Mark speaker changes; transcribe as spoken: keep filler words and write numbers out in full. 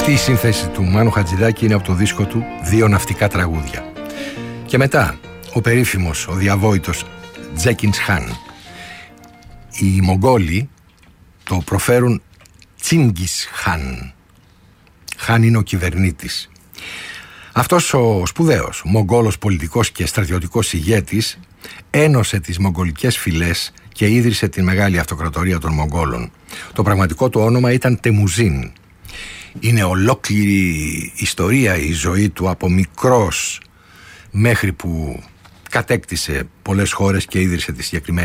Speaker 1: Αυτή η σύνθεση του Μάνου Χατζηδάκη είναι από το δίσκο του «Δύο ναυτικά τραγούδια». Και μετά, ο περίφημος, ο διαβόητος Τζέκινς Χάν. Οι Μογγόλοι το προφέρουν Τσίνγκις Χάν. Χάν είναι ο κυβερνήτης. Αυτός ο σπουδαίος Μογγόλος πολιτικός και στρατιωτικός ηγέτης ένωσε τις μογγολικές φυλές και ίδρυσε τη μεγάλη αυτοκρατορία των Μογγόλων. Το πραγματικό του όνομα ήταν Τεμουζίν. Είναι ολόκληρη ιστορία η ζωή του από μικρός μέχρι που κατέκτησε πολλές χώρες και ίδρυσε τη συγκεκριμένη